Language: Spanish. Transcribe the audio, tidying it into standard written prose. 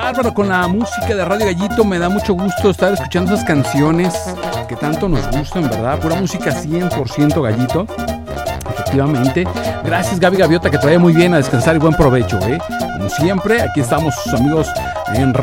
bárbaro con la música de Radio Gallito. Me da mucho gusto estar escuchando esas canciones que tanto nos gustan, ¿verdad? Pura música 100% Gallito. Efectivamente. Gracias, Gaby Gaviota, que te vaya muy bien, a descansar y buen provecho, ¿eh? Como siempre, aquí estamos sus amigos en